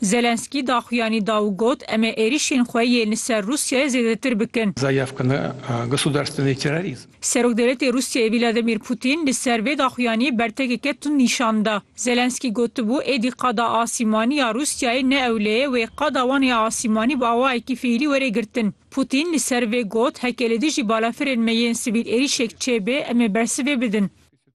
Zelenski daxuyanî da û got em ê êrişên xwe yên li ser Rusyayê zêdetir bikin. Заявка на государственный терроризм. Serokderetê Rusyayê Vladimir Putin li ser vê daxuyanî bertekeke tund nîşan da. Zelenski gotibû êdî qada asîmanî ya Rusyayê ne ewleye wê qada wan ya asîmanî bi awayekî fiîlî were girtin. Putin li ser vê got hekelê dijî balafirên me yên sivîl êrişek çêbê em ê bersivê bidin.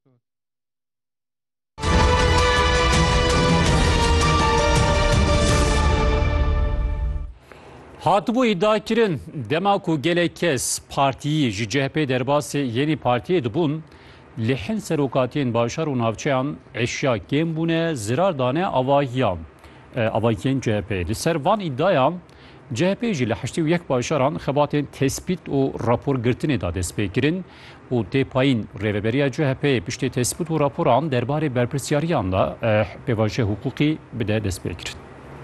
Hatibû iddiakirin dema ku gelek kes partiyî ji CHP derbasê yenî partiyê dibûn, li hin serokatiyên başar û navçeyan eşya kêm bûne zirar dane avahiyên CHP. Li ser van iddiayan CHP jî li 81 başaran xebatên tespît û raporgirtinê da dest pê kirin û tê payîn rêveberiya CHP piştî tespît û raporan derbarê berpirsyariyan da pêvajoya hukukî bide dest pê kirin.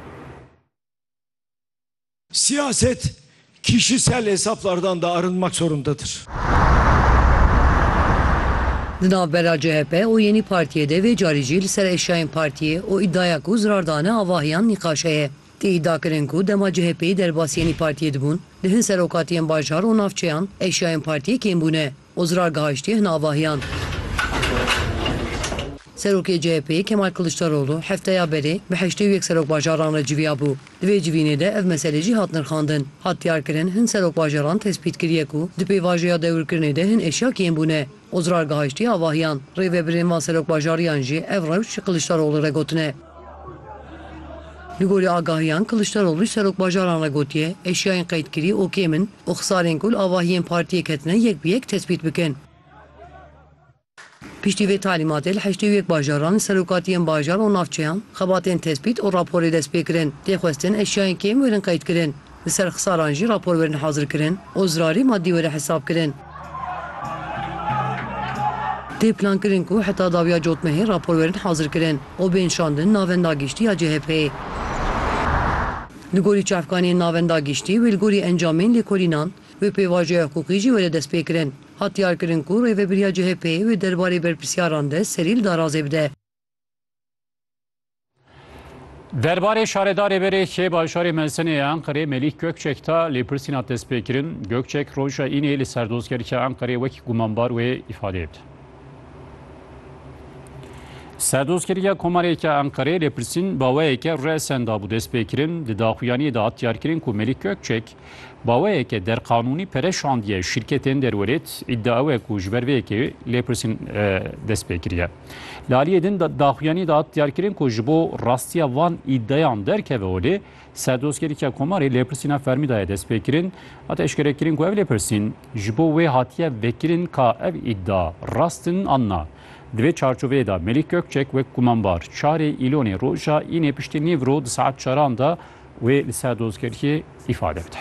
Siyaset kişisel hesaplardan da arınmak zorundadır. Navbera CHP o yeni partiye de ve caricil ser eşyayın partiye o iddiaya ku zirardane avahyan nikaşeye. Te iddia kirin ku dema CHP'yi derbas yeni partiye dibun, lihin serokatiyen bajar o navçeyan eşyayın partiye kim bune. O zirargah iştiye hin avahyan. Serokê CHP Kemal Kılıçdaroğlu heftaya berê bi 81 serok bajaran re civiya bû. Di vê civînê de ev mesele jî hat nirxandin. Hat diyarkirin hin serok bajaran tespît kiriye ku di pêvajoya dewrkirinê de hin eşya kêm bûne. O zirargah iştiye avahyan. Rêveberên van serok bajariyan jî ev rewş Kılıçdaroğlu re gotine. Li gorî agahiyan Kılıçdaroğlu serok bajaran re gotiye eşyayên qeydkirî o kêmin û xisarên ku li avahiyên partiyê ketine yek bi yek tespît bikin. Piştî vê talîmatê li 81 bajaran serokatiyên bajar û navçeyan xebatên tespît û raporê dest pê kirin. Tê xwestin eşyayên kêm werin qeyd kirin. Li ser xisaran jî rapor werin hazir kirin û zirarî maddî were hesab kirin. Tê plan kirin ku heta dawiya cotmehê rapor werin hazir kirin û bên şandin navenda giştî ya CHP'yê. Li gorî çavkaniyên navenda giştî wê li gorî encamên lêkolînan wê pêvajoya hukukî jî were dest pê kirin. Hat diyar kirin ku rêveberiya CHP'yê ve derbarê berpirsiyaran de serî li darazê bide. Derbarê şaredarê berê başarê Mersinê Ankarê Melih Gökçek ta lêpirsîna dest pê kirin. Gökçek roja înê li ser dozgerîka Ankarê wekî gumanbar wê îfade bide. Serdozgeriya Komarêka Ankarê lêpirsîn baweyeke resen dabû dest pê kirin. Di daxuyaniyê de hat diyar kirin ku Melih Gökçek baweyeke derqanûnî pereşandiye şirketên derwelet iddia we ku ji ber vê yekê lêpirsîn dest pê kiriye. Li aliyê din daxuyanî de hat diyar kirin ku ji bo rastiya van iddiayan derkeve olê Serdozgeriya Komarê lêpirsîna Fermîdayê dest pê kirin. Hat eşkere kirin ku ev lêpirsîn ji bo wê hatiye vekirin ka ev iddia rastin anna. Divê çarçoveyê da Melih Gökçek wek gumanbar çarê îlonê roja înê piştî nîv ro di saet çaran da wê li ser dozgeriyê îfade bide.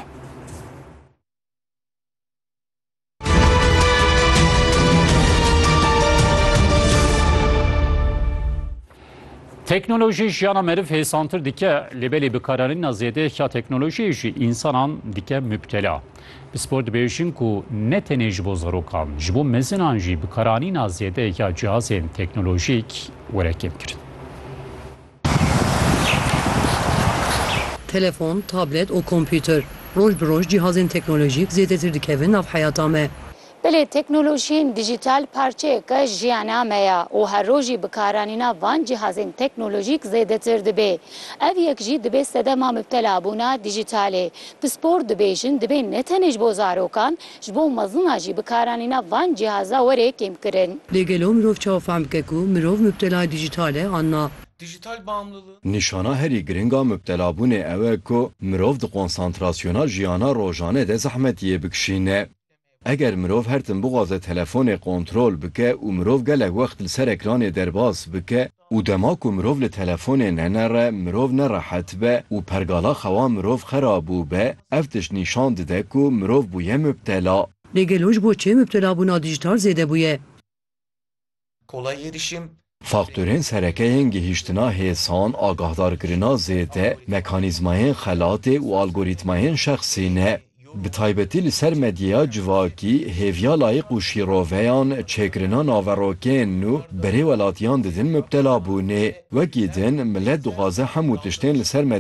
Teknoloji jiyana meriv hêsantir dike li belê bikaranîna zêdeyeka teknolojiyê jî însanan dike müptela. Bi spor dibêjin ku ne tenê ji bo zarokan ji bo mezinan jî bikaranîna zêdeyeka cihazên teknolojîk were kêm kirin. Telefon, tablet û kompyûter roj bi roj cihazên teknolojîk zêdetir dikevin nav heyata me. Belê teknolojiyên dijital parçeyeke jiyana me ya û her rojî bikaranîna van cihazên teknolojîk zêdetir dibe. Ev yek jî dibe sedema müptela bûna dijitalê. Bi spor dibêjin dibe ne tenê ji bo zarokan ji bo mezina jî bikaranîna van cihaza were kêm kirin. Lêgelo mirov çawa bike ku mirov müptela dijitale anna. Dijital bağımlılığı. Nişana herî giringa müptelabûnê ew e ku mirov di konsantrasyona jiyana rojane de zehmetiyê bikişîne. Eger mirov her tim bixwaze telefonê kontrol bike û mirov gelek wext li ser ekranê derbas bike û dema ku mirov li telefonê nenere mirov nerehet be û pergala xewa mirov xerab bû be ev tişt nîşan dide ku mirov bûye müptela. Lêgelo ji bo çê müptelabûna dijital zêde bûye? Kolay erişim. Faktörên serekeyên gihîştina hêsan, agahdarkirina zêde, mekanîzmayên xelatê û algoritmayên şexsî ne. Bi taybetî li ser medyaya civakî hêviya layık û şîroveyan çêkirina naverokên nû berê welatiyan didin müptela bûnê. Wekî din millet dixwaze hemû tiştên li ser